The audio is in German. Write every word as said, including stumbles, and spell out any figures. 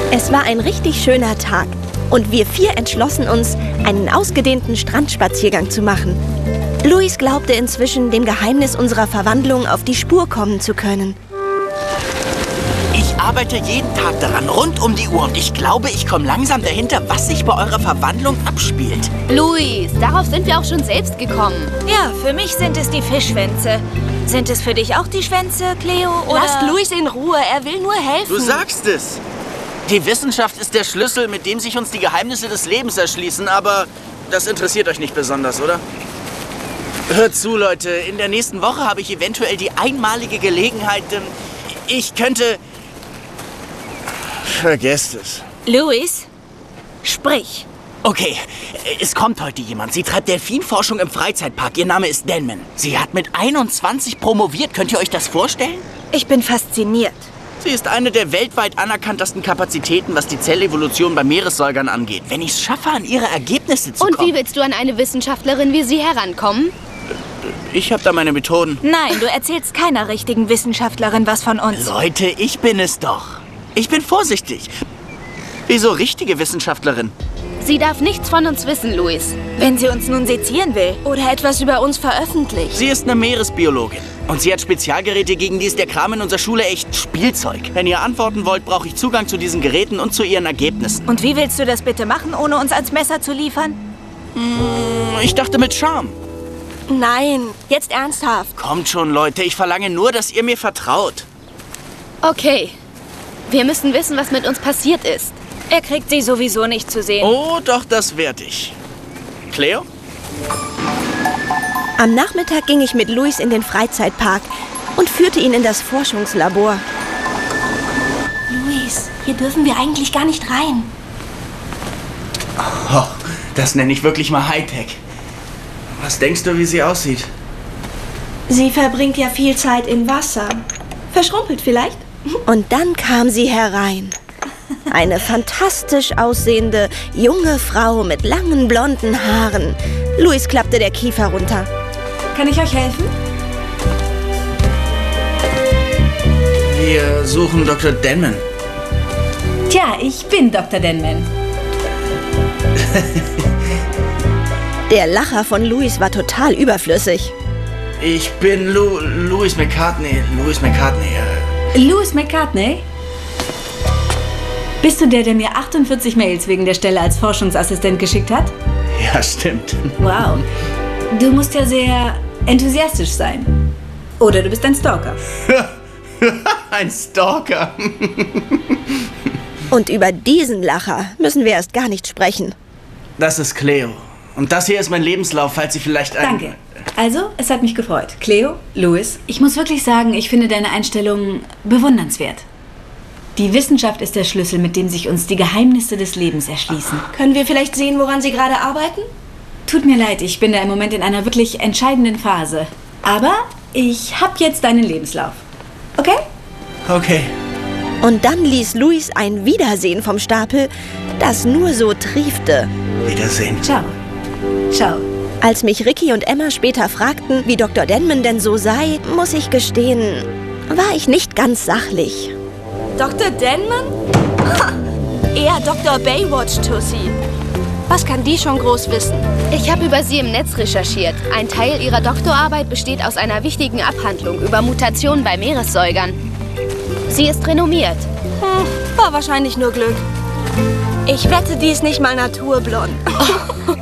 Es war ein richtig schöner Tag und wir vier entschlossen uns, einen ausgedehnten Strandspaziergang zu machen. Louis glaubte inzwischen, dem Geheimnis unserer Verwandlung auf die Spur kommen zu können. Ich arbeite jeden Tag daran, rund um die Uhr. Und ich glaube, ich komme langsam dahinter, was sich bei eurer Verwandlung abspielt. Louis, darauf sind wir auch schon selbst gekommen. Ja, für mich sind es die Fischschwänze. Sind es für dich auch die Schwänze, Cleo? Oder? Lasst Louis in Ruhe, er will nur helfen. Du sagst es. Die Wissenschaft ist der Schlüssel, mit dem sich uns die Geheimnisse des Lebens erschließen. Aber das interessiert euch nicht besonders, oder? Hört zu, Leute. In der nächsten Woche habe ich eventuell die einmalige Gelegenheit. Ähm, ich könnte... Vergesst es. Louis, sprich. Okay, es kommt heute jemand. Sie treibt Delfinforschung im Freizeitpark. Ihr Name ist Denman. Sie hat mit einundzwanzig promoviert. Könnt ihr euch das vorstellen? Ich bin fasziniert. Sie ist eine der weltweit anerkanntesten Kapazitäten, was die Zellevolution bei Meeressäugern angeht. Wenn ich es schaffe, an ihre Ergebnisse zu Und kommen... wie willst du an eine Wissenschaftlerin wie sie herankommen? Ich habe da meine Methoden. Nein, du erzählst keiner richtigen Wissenschaftlerin was von uns. Leute, ich bin es doch. Ich bin vorsichtig. Wieso richtige Wissenschaftlerin? Sie darf nichts von uns wissen, Louis. Wenn sie uns nun sezieren will oder etwas über uns veröffentlicht. Sie ist eine Meeresbiologin. Und sie hat Spezialgeräte, gegen die ist der Kram in unserer Schule echt Spielzeug. Wenn ihr antworten wollt, brauche ich Zugang zu diesen Geräten und zu ihren Ergebnissen. Und wie willst du das bitte machen, ohne uns ans Messer zu liefern? Hm, ich dachte mit Charme. Nein, jetzt ernsthaft. Kommt schon, Leute. Ich verlange nur, dass ihr mir vertraut. Okay. Wir müssen wissen, was mit uns passiert ist. Er kriegt sie sowieso nicht zu sehen. Oh, doch, das werd ich. Cleo? Am Nachmittag ging ich mit Louis in den Freizeitpark und führte ihn in das Forschungslabor. Louis, hier dürfen wir eigentlich gar nicht rein. Oh, das nenne ich wirklich mal Hightech. Was denkst du, wie sie aussieht? Sie verbringt ja viel Zeit im Wasser. Verschrumpelt vielleicht? Und dann kam sie herein. Eine fantastisch aussehende, junge Frau mit langen, blonden Haaren. Louis klappte der Kiefer runter. Kann ich euch helfen? Wir suchen Doktor Denman. Tja, ich bin Doktor Denman. Der Lacher von Louis war total überflüssig. Ich bin Lu Louis McCartney. Louis McCartney. Äh. Louis McCartney? Bist du der, der mir achtundvierzig Mails wegen der Stelle als Forschungsassistent geschickt hat? Ja, stimmt. Wow. Du musst ja sehr enthusiastisch sein. Oder du bist ein Stalker. Ein Stalker. Und über diesen Lacher müssen wir erst gar nicht sprechen. Das ist Cleo. Und das hier ist mein Lebenslauf, falls Sie vielleicht ein... Danke. Also, es hat mich gefreut. Cleo, Louis, ich muss wirklich sagen, ich finde deine Einstellung bewundernswert. Die Wissenschaft ist der Schlüssel, mit dem sich uns die Geheimnisse des Lebens erschließen. Können wir vielleicht sehen, woran Sie gerade arbeiten? Tut mir leid, ich bin da im Moment in einer wirklich entscheidenden Phase. Aber ich habe jetzt deinen Lebenslauf. Okay? Okay. Und dann ließ Louis ein Wiedersehen vom Stapel, das nur so triefte. Wiedersehen. Ciao. Ciao. Als mich Ricky und Emma später fragten, wie Doktor Denman denn so sei, muss ich gestehen, war ich nicht ganz sachlich. Doktor Denman? Ha, eher Doktor Baywatch-Tussi. Was kann die schon groß wissen? Ich habe über sie im Netz recherchiert. Ein Teil ihrer Doktorarbeit besteht aus einer wichtigen Abhandlung über Mutationen bei Meeressäugern. Sie ist renommiert. Hm, war wahrscheinlich nur Glück. Ich wette, die ist nicht mal naturblond.